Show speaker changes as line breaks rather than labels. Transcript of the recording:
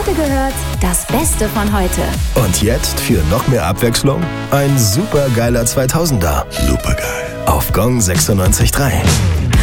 Heute gehört das Beste von heute.
Und jetzt für noch mehr Abwechslung ein supergeiler 2000er.
Supergeil.
Auf Gong 96.3.